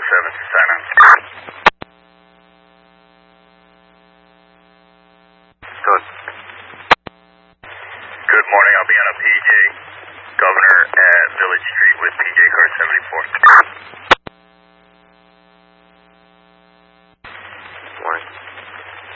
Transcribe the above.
7, sign on. Good. Good morning, I'll be on a PJ. Governor at Village Street with PJ car 74.